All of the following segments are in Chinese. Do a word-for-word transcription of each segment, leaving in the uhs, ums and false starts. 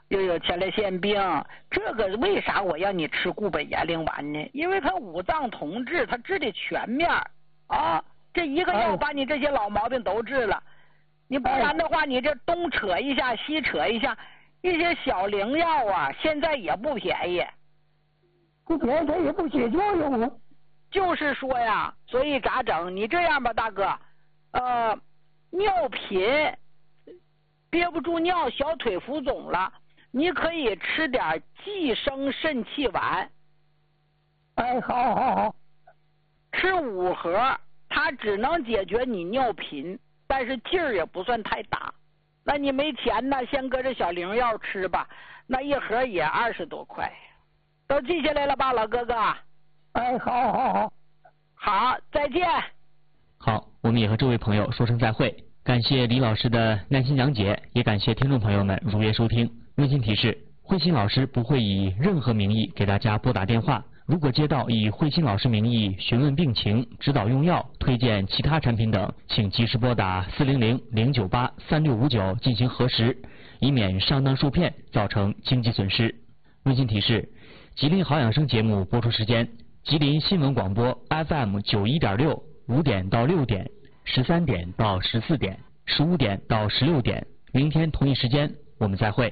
又有前列腺病。这个为啥我要你吃固本延龄丸呢？因为它五脏同治，它治的全面啊。这一个药把你这些老毛病都治了。你不然的话，你这东扯一下西扯一下，一些小灵药啊，现在也不便宜。 不便宜，它也不起作用啊。 就是说呀，所以咋整？你这样吧，大哥，呃，尿频，憋不住尿，小腿浮肿了，你可以吃点济生肾气丸。 哎，好好好， 吃五盒，它只能解决你尿频，但是劲儿也不算太大。那你没钱呢，先搁这小灵药吃吧，那一盒也二十多块。都记下来了吧，老哥哥？ 哎，好好好， 好，再见。 好，我们也和这位朋友说声再会。感谢李老师的耐心讲解，也感谢听众朋友们如约收听。温馨提示：慧心老师不会以任何名义给大家拨打电话。如果接到以慧心老师名义询问病情、指导用药、推荐其他产品等，请及时拨打四零零零九八三六五九进行核实，以免上当受骗造成经济损失。温馨提示：吉林好养生节目播出时间：吉林新闻广播 F M 九一点六，五点到六点，十三点到十四点，十五点到十六点。明天同一时间我们再会。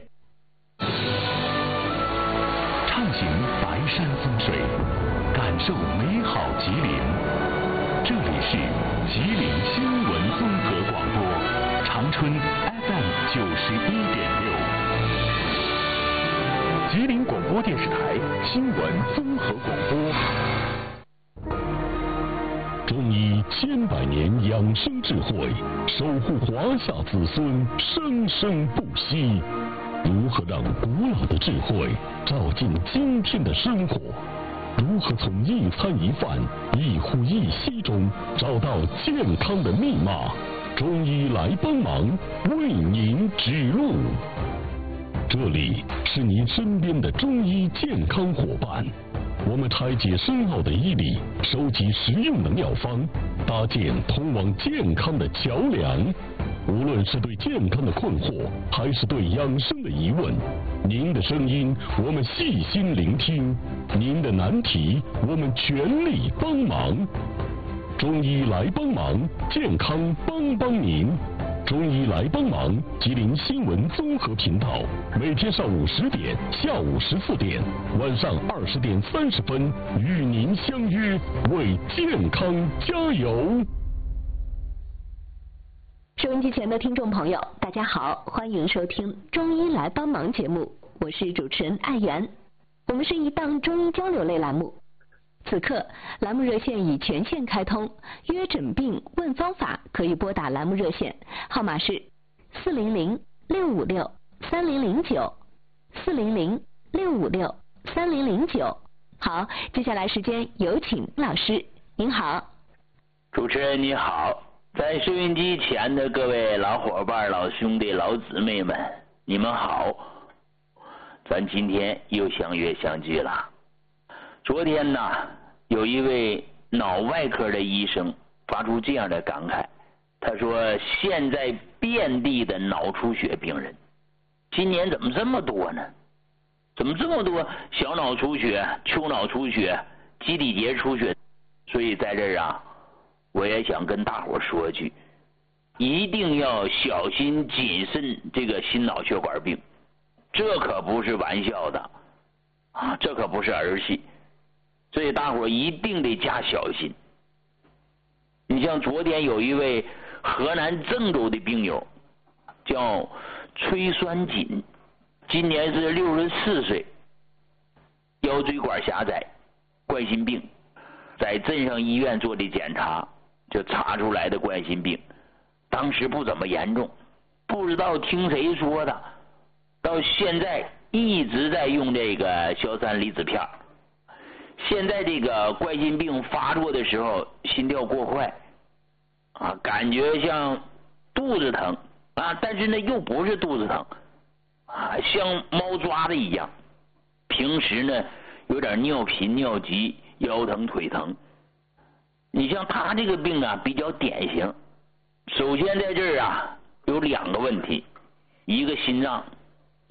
畅行白山风水，感受美好吉林。这里是吉林新闻综合广播，长春 F M 九十一点六，吉林广播电视台新闻综合广播。中医千百年养生智慧，守护华夏子孙生生不息。如何让古老的智慧照进今天的生活？如何从一餐一饭、一呼一吸中找到健康的密码？中医来帮忙，为您指路。这里是您身边的中医健康伙伴，我们拆解深奥的医理，收集实用的妙方，搭建通往健康的桥梁。无论是对健康的困惑，还是对养生的疑问，您的声音我们细心聆听，您的难题我们全力帮忙。中医来帮忙，健康帮帮您。中医来帮忙，吉林新闻综合频道，每天上午十点、下午十四点、晚上二十点三十分，与您相约，为健康加油。 收音机前的听众朋友，大家好，欢迎收听《中医来帮忙》节目，我是主持人艾媛。我们是一档中医交流类栏目。此刻，栏目热线已全线开通，约诊病问方法可以拨打栏目热线，号码是四零零六五六三零零九，四零零六五六三零零九。好，接下来时间有请老师，您好。 主持人你好。在收音机前的各位老伙伴、老兄弟、老姊妹们，你们好！咱今天又相约相聚了。昨天呢，有一位脑外科的医生发出这样的感慨，他说：“现在遍地的脑出血病人，今年怎么这么多呢？怎么这么多小脑出血、丘脑出血、基底节出血？”所以在这儿啊，我也想跟大伙说句，一定要小心谨慎这个心脑血管病，这可不是玩笑的啊，这可不是儿戏，所以大伙一定得加小心。你像昨天有一位河南郑州的病友叫崔酸锦，今年是六十四岁，腰椎管狭窄，冠心病，在镇上医院做的检查就查出来的冠心病，当时不怎么严重，不知道听谁说的，到现在一直在用这个硝酸离子片。现在这个冠心病发作的时候，心跳过快啊，感觉像肚子疼啊，但是呢又不是肚子疼啊，像猫抓的一样。平时呢有点尿频、尿急、腰疼、腿疼。你像他这个病啊比较典型，首先在这儿啊有两个问题，一个心脏